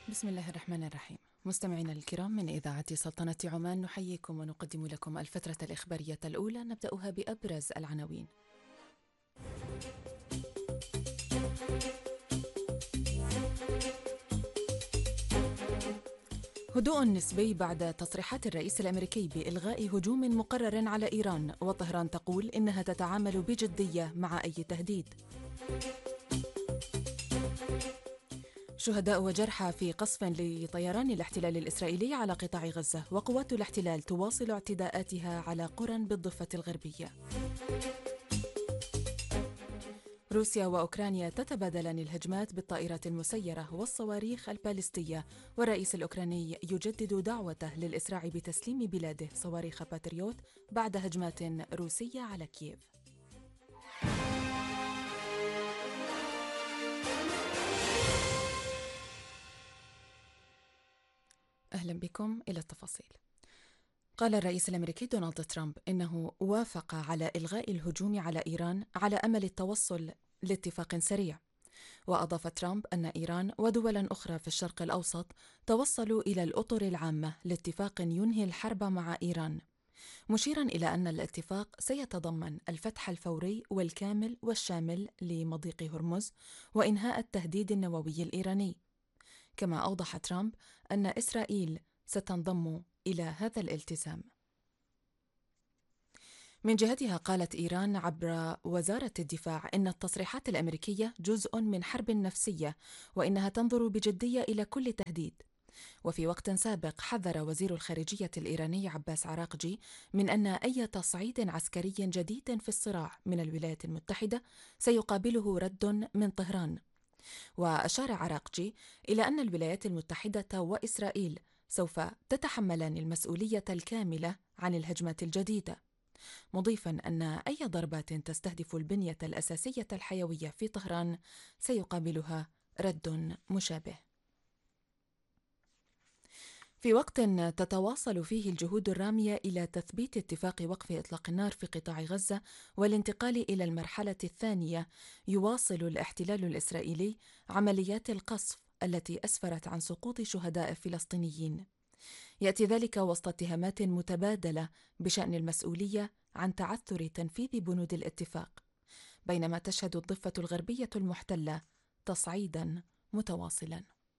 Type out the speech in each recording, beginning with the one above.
بسم الله الرحمن الرحيم. مستمعينا الكرام من إذاعة سلطنة عمان، نحييكم ونقدم لكم الفترة الإخبارية الأولى، نبدأها بأبرز العناوين. هدوء نسبي بعد تصريحات الرئيس الأمريكي بإلغاء هجوم مقرر على إيران، وطهران تقول إنها تتعامل بجدية مع أي تهديد. شهداء وجرحى في قصف لطيران الاحتلال الإسرائيلي على قطاع غزة، وقوات الاحتلال تواصل اعتداءاتها على قرى بالضفة الغربية. روسيا وأوكرانيا تتبادلان الهجمات بالطائرات المسيرة والصواريخ البالستية، والرئيس الأوكراني يجدد دعوته للإسراع بتسليم بلاده صواريخ باتريوت بعد هجمات روسية على كييف. أهلا بكم إلى التفاصيل. قال الرئيس الأمريكي دونالد ترامب إنه وافق على إلغاء الهجوم على إيران على أمل التوصل لاتفاق سريع. وأضاف ترامب أن إيران ودولا أخرى في الشرق الأوسط توصلوا إلى الأطر العامة لاتفاق ينهي الحرب مع إيران، مشيرا إلى أن الاتفاق سيتضمن الفتح الفوري والكامل والشامل لمضيق هرمز وإنهاء التهديد النووي الإيراني. كما أوضح ترامب أن إسرائيل ستنضم إلى هذا الالتزام. من جهتها قالت إيران عبر وزارة الدفاع إن التصريحات الأمريكية جزء من حرب نفسية، وإنها تنظر بجدية إلى كل تهديد. وفي وقت سابق حذر وزير الخارجية الإيراني عباس عراقجي من أن أي تصعيد عسكري جديد في الصراع من الولايات المتحدة سيقابله رد من طهران. وأشار عراقجي إلى أن الولايات المتحدة وإسرائيل سوف تتحملان المسؤولية الكاملة عن الهجمة الجديدة، مضيفا أن أي ضربات تستهدف البنية الأساسية الحيوية في طهران سيقابلها رد مشابه. في وقت تتواصل فيه الجهود الرامية إلى تثبيت اتفاق وقف إطلاق النار في قطاع غزة والانتقال إلى المرحلة الثانية، يواصل الاحتلال الإسرائيلي عمليات القصف التي أسفرت عن سقوط شهداء فلسطينيين. يأتي ذلك وسط اتهامات متبادلة بشأن المسؤولية عن تعثر تنفيذ بنود الاتفاق، بينما تشهد الضفة الغربية المحتلة تصعيدا متواصلا.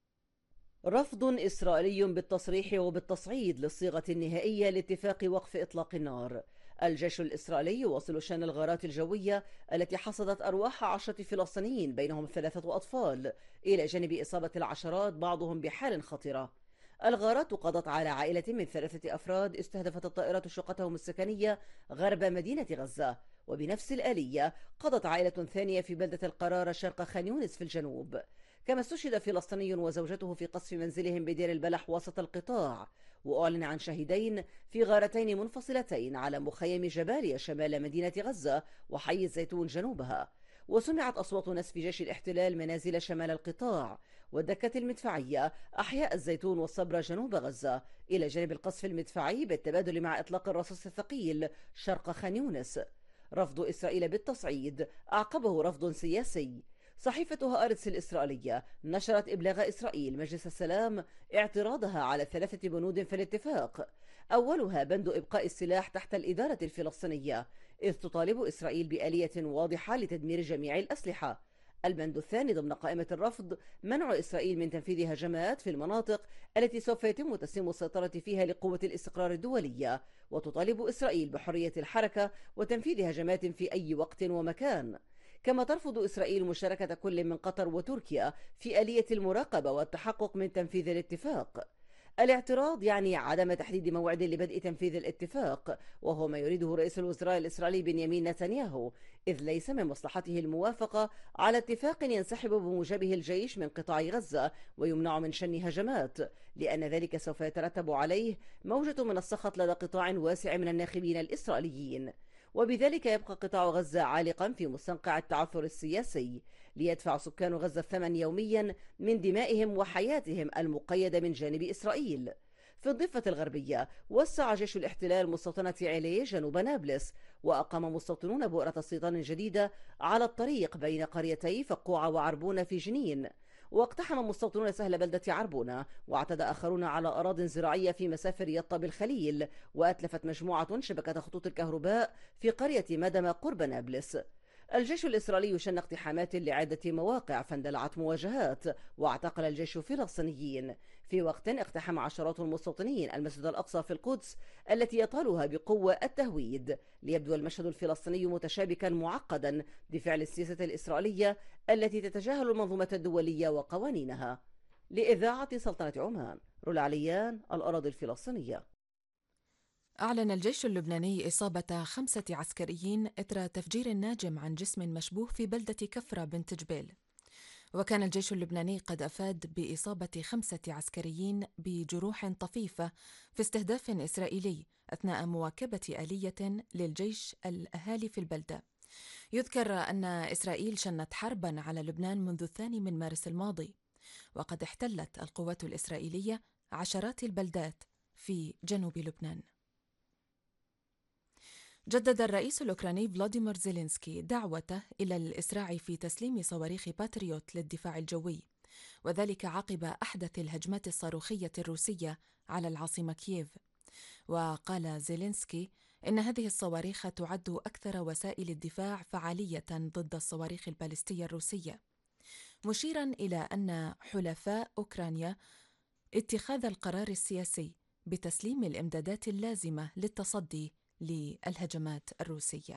رفض إسرائيلي بالتصريح وبالتصعيد للصيغة النهائية لاتفاق وقف إطلاق النار. الجيش الإسرائيلي يواصل شن الغارات الجوية التي حصدت أرواح 10 فلسطينيين بينهم 3 أطفال، إلى جانب إصابة العشرات بعضهم بحال خطرة. الغارات قضت على عائلة من 3 أفراد استهدفت الطائرات شقتهم السكنية غرب مدينة غزة، وبنفس الآلية قضت عائلة ثانية في بلدة القرارة شرق خان يونس في الجنوب. كما استشهد فلسطيني وزوجته في قصف منزلهم بدير البلح وسط القطاع. وأعلن عن شهيدين في غارتين منفصلتين على مخيم جباليا شمال مدينة غزة وحي الزيتون جنوبها. وسمعت أصوات نسف جيش الاحتلال منازل شمال القطاع والدكة المدفعية أحياء الزيتون والصبرا جنوب غزة، إلى جانب القصف المدفعي بالتبادل مع إطلاق الرصاص الثقيل شرق خان يونس. رفض إسرائيل بالتصعيد أعقبه رفض سياسي. صحيفة هآرتس الإسرائيلية نشرت إبلاغ إسرائيل مجلس السلام اعتراضها على 3 بنود في الاتفاق. أولها بند إبقاء السلاح تحت الإدارة الفلسطينية، إذ تطالب إسرائيل بآلية واضحة لتدمير جميع الأسلحة. البند الثاني ضمن قائمة الرفض منع إسرائيل من تنفيذ هجمات في المناطق التي سوف يتم تسليم السيطرة فيها لقوة الاستقرار الدولية، وتطالب إسرائيل بحرية الحركة وتنفيذ هجمات في أي وقت ومكان. كما ترفض إسرائيل مشاركة كل من قطر وتركيا في آلية المراقبة والتحقق من تنفيذ الاتفاق. الاعتراض يعني عدم تحديد موعد لبدء تنفيذ الاتفاق، وهو ما يريده رئيس الوزراء الإسرائيلي بنيامين نتنياهو، إذ ليس من مصلحته الموافقة على اتفاق ينسحب بموجبه الجيش من قطاع غزة ويمنع من شن هجمات، لأن ذلك سوف يترتب عليه موجة من السخط لدى قطاع واسع من الناخبين الإسرائيليين، وبذلك يبقى قطاع غزة عالقا في مستنقع التعثر السياسي، ليدفع سكان غزة الثمن يوميا من دمائهم وحياتهم المقيدة من جانب إسرائيل. في الضفة الغربية وسع جيش الاحتلال مستوطنة عليه جنوب نابلس، وأقام مستوطنون بؤرة استيطان جديدة على الطريق بين قريتي فقوعة وعربون في جنين. واقتحم مستوطنون سهل بلدة عربونة، واعتدى آخرون على أراضٍ زراعية في مسافر يطا بالخليل، وأتلفت مجموعة شبكة خطوط الكهرباء في قرية مدم قرب نابلس. الجيش الإسرائيلي شن اقتحامات لعدة مواقع فاندلعت مواجهات، واعتقل الجيش فلسطينيين، في وقت اقتحم عشرات المستوطنين المسجد الأقصى في القدس التي يطالها بقوة التهويد. ليبدو المشهد الفلسطيني متشابكا معقدا بفعل السياسة الإسرائيلية التي تتجاهل المنظومة الدولية وقوانينها. لإذاعة سلطنة عمان، رولا عليان، الأراضي الفلسطينية. أعلن الجيش اللبناني إصابة 5 عسكريين إثر تفجير ناجم عن جسم مشبوه في بلدة كفرة بنت جبيل. وكان الجيش اللبناني قد أفاد بإصابة 5 عسكريين بجروح طفيفة في استهداف إسرائيلي أثناء مواكبة آلية للجيش الأهالي في البلدة. يذكر أن إسرائيل شنت حربا على لبنان منذ 2 مارس الماضي، وقد احتلت القوات الإسرائيلية عشرات البلدات في جنوب لبنان. جدد الرئيس الأوكراني فلاديمير زيلينسكي دعوته إلى الإسراع في تسليم صواريخ باتريوت للدفاع الجوي، وذلك عقب أحدث الهجمات الصاروخية الروسية على العاصمة كييف. وقال زيلينسكي إن هذه الصواريخ تعد أكثر وسائل الدفاع فعالية ضد الصواريخ البالستية الروسية، مشيرا إلى أن حلفاء أوكرانيا اتخاذ القرار السياسي بتسليم الإمدادات اللازمة للتصدي للهجمات الروسية.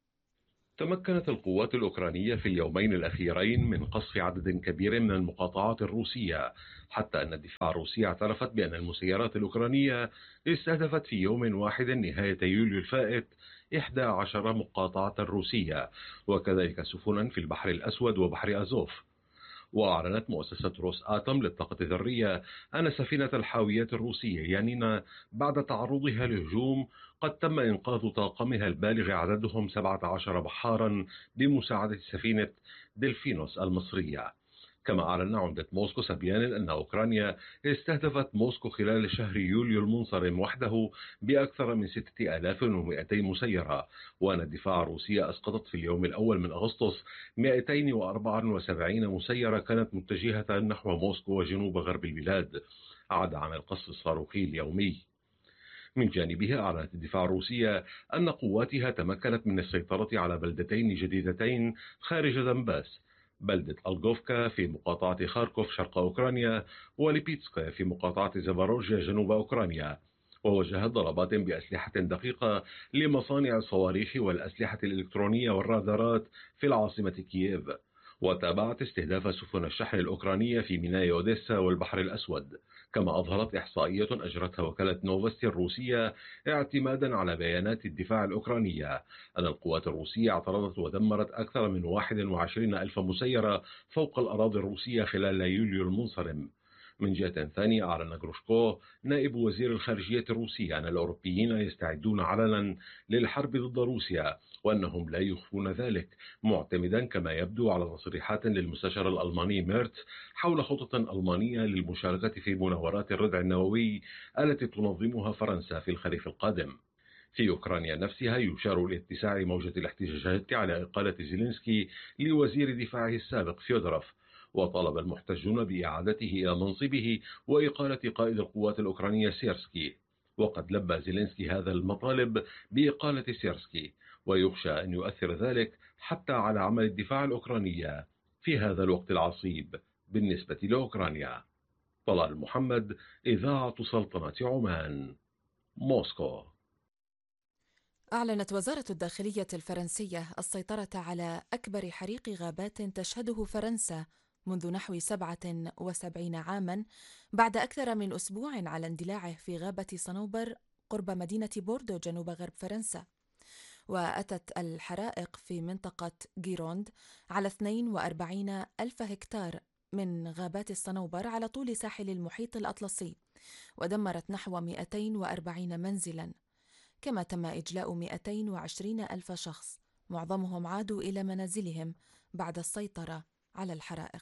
تمكنت القوات الأوكرانية في اليومين الأخيرين من قصف عدد كبير من المقاطعات الروسية، حتى أن الدفاع الروسي اعترفت بأن المسيرات الأوكرانية استهدفت في يوم واحد نهاية يوليو الفائت 11 مقاطعة روسية، وكذلك سفنا في البحر الأسود وبحر أزوف. وأعلنت مؤسسة روس آتوم للطاقة الذرية أن سفينة الحاويات الروسية يانينا بعد تعرضها لهجوم قد تم إنقاذ طاقمها البالغ عددهم 17 بحارا بمساعدة سفينة دلفينوس المصرية. كما أعلن عمدة موسكو سبيان أن أوكرانيا استهدفت موسكو خلال شهر يوليو المنصرم وحده بأكثر من 6200 مسيرة، وأن الدفاع الروسي أسقطت في اليوم الأول من أغسطس 274 مسيرة كانت متجهة نحو موسكو وجنوب غرب البلاد، عدا عن القصف الصاروخي اليومي. من جانبها أعلنت الدفاع الروسية أن قواتها تمكنت من السيطرة على بلدتين جديدتين خارج دنباس، بلدة ألغوفكا في مقاطعة خاركوف شرق أوكرانيا، وليبيتسك في مقاطعة زاباروجيا جنوب أوكرانيا، ووجهت ضربات بأسلحة دقيقة لمصانع الصواريخ والأسلحة الإلكترونية والرادارات في العاصمة كييف. وتابعت استهداف سفن الشحن الأوكرانية في ميناء أوديسا والبحر الأسود. كما أظهرت إحصائية أجرتها وكالة نوفستي الروسية اعتمادا على بيانات الدفاع الأوكرانية أن القوات الروسية اعترضت ودمرت أكثر من 21 ألف مسيرة فوق الأراضي الروسية خلال يوليو المنصرم. من جهة ثانية أعلن جروشكو نائب وزير الخارجية الروسي أن الأوروبيين يستعدون علنا للحرب ضد روسيا، وأنهم لا يخفون ذلك، معتمدا كما يبدو على تصريحات للمستشار الألماني ميرتس حول خطط ألمانية للمشاركة في مناورات الردع النووي التي تنظمها فرنسا في الخريف القادم. في أوكرانيا نفسها يشار لاتساع موجة الاحتجاجات على إقالة زيلينسكي لوزير دفاعه السابق فيودروف، وطالب المحتجون بإعادته إلى منصبه وإقالة قائد القوات الأوكرانية سيرسكي. وقد لبى زيلينسكي هذا المطالب بإقالة سيرسكي، ويخشى أن يؤثر ذلك حتى على عمل الدفاع الأوكرانية في هذا الوقت العصيب بالنسبة لأوكرانيا. طلال محمد، إذاعة سلطنة عمان، موسكو. أعلنت وزارة الداخلية الفرنسية السيطرة على أكبر حريق غابات تشهده فرنسا منذ نحو 77 عاماً، بعد أكثر من أسبوع على اندلاعه في غابة صنوبر قرب مدينة بوردو جنوب غرب فرنسا. وأتت الحرائق في منطقة جيروند على 42 ألف هكتار من غابات الصنوبر على طول ساحل المحيط الأطلسي، ودمرت نحو 240 منزلاً. كما تم إجلاء 220 ألف شخص، معظمهم عادوا إلى منازلهم بعد السيطرة على الحرائق.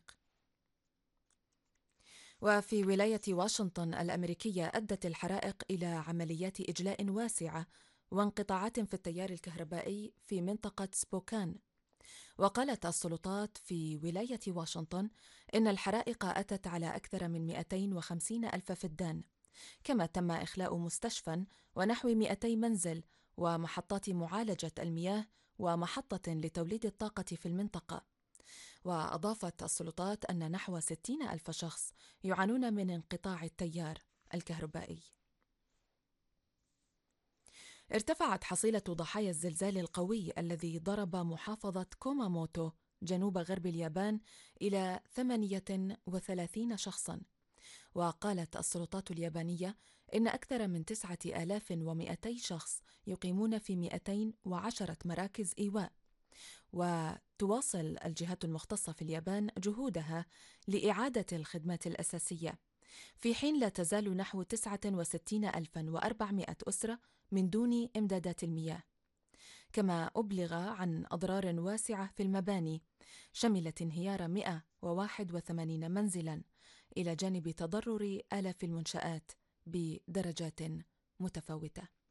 وفي ولاية واشنطن الأمريكية أدت الحرائق إلى عمليات إجلاء واسعة وانقطاعات في التيار الكهربائي في منطقة سبوكان. وقالت السلطات في ولاية واشنطن إن الحرائق أتت على أكثر من 250 ألف فدان، كما تم إخلاء مستشفى ونحو 200 منزل ومحطات معالجة المياه ومحطة لتوليد الطاقة في المنطقة. وأضافت السلطات أن نحو 60 ألف شخص يعانون من انقطاع التيار الكهربائي. ارتفعت حصيلة ضحايا الزلزال القوي الذي ضرب محافظة كوماموتو جنوب غرب اليابان إلى 38 شخصاً. وقالت السلطات اليابانية إن أكثر من 9200 شخص يقيمون في 210 مراكز إيواء. وتواصل الجهات المختصة في اليابان جهودها لإعادة الخدمات الأساسية، في حين لا تزال نحو 69400 أسرة من دون إمدادات المياه. كما أبلغ عن أضرار واسعة في المباني شملت انهيار 181 منزلاً، إلى جانب تضرر آلاف المنشآت بدرجات متفاوتة.